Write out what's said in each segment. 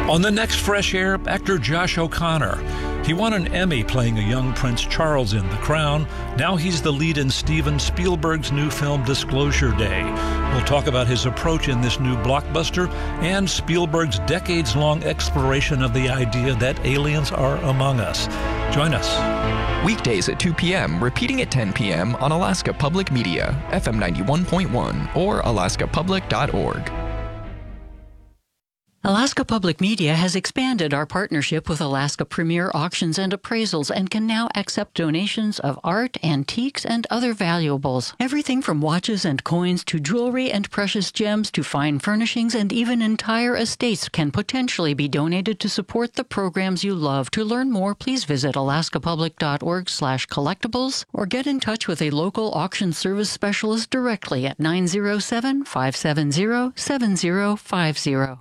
On the next Fresh Air, actor Josh O'Connor. He won an Emmy playing a young Prince Charles in The Crown. Now he's the lead in Steven Spielberg's new film Disclosure Day. We'll talk about his approach in this new blockbuster and Spielberg's decades-long exploration of the idea that aliens are among us. Join us. Weekdays at 2 p.m., repeating at 10 p.m. on Alaska Public Media, FM 91.1 or alaskapublic.org. Alaska Public Media has expanded our partnership with Alaska Premier Auctions and Appraisals and can now accept donations of art, antiques, and other valuables. Everything from watches and coins to jewelry and precious gems to fine furnishings and even entire estates can potentially be donated to support the programs you love. To learn more, please visit alaskapublic.org/collectibles or get in touch with a local auction service specialist directly at 907-570-7050.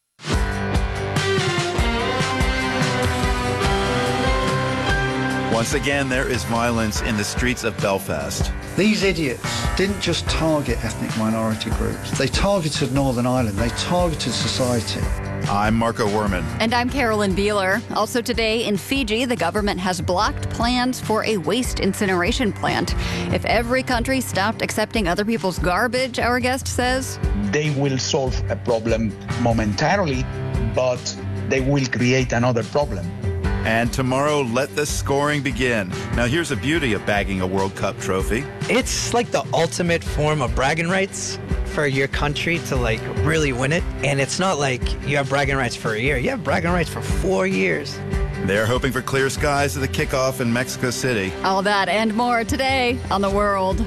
Once again, there is violence in the streets of Belfast. These idiots didn't just target ethnic minority groups. They targeted Northern Ireland. They targeted society. I'm Marco Werman. And I'm Carolyn Beeler. Also today in Fiji, the government has blocked plans for a waste incineration plant. If every country stopped accepting other people's garbage, our guest says, they will solve a problem momentarily, but they will create another problem. And tomorrow, let the scoring begin. Now, here's the beauty of bagging a World Cup trophy. It's like the ultimate form of bragging rights for your country to really win it. And it's not like you have bragging rights for a year. You have bragging rights for 4 years. They're hoping for clear skies at the kickoff in Mexico City. All that and more today on The World.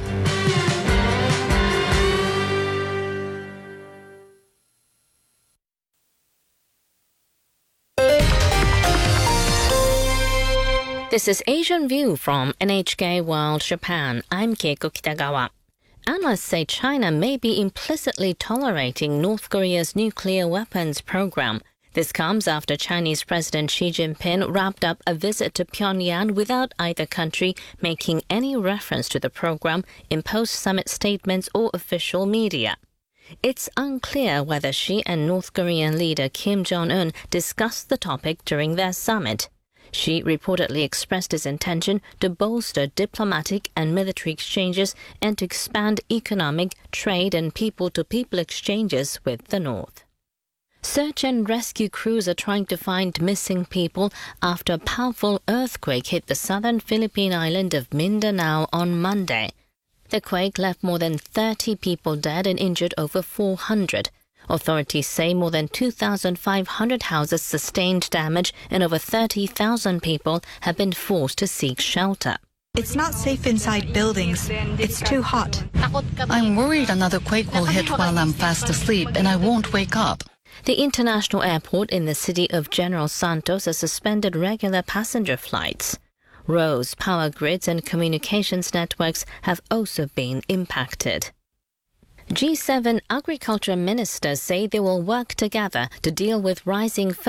This is Asian View from NHK World Japan. I'm Keiko Kitagawa. Analysts say China may be implicitly tolerating North Korea's nuclear weapons program. This comes after Chinese President Xi Jinping wrapped up a visit to Pyongyang without either country making any reference to the program in post-summit statements or official media. It's unclear whether Xi and North Korean leader Kim Jong-un discussed the topic during their summit. Xi reportedly expressed his intention to bolster diplomatic and military exchanges and to expand economic, trade and people-to-people exchanges with the North. Search and rescue crews are trying to find missing people after a powerful earthquake hit the southern Philippine island of Mindanao on Monday. The quake left more than 30 people dead and injured over 400. Authorities say more than 2,500 houses sustained damage and over 30,000 people have been forced to seek shelter. It's not safe inside buildings. It's too hot. I'm worried another quake will hit while I'm fast asleep and I won't wake up. The international airport in the city of General Santos has suspended regular passenger flights. Roads, power grids and communications networks have also been impacted. G7 agriculture ministers say they will work together to deal with rising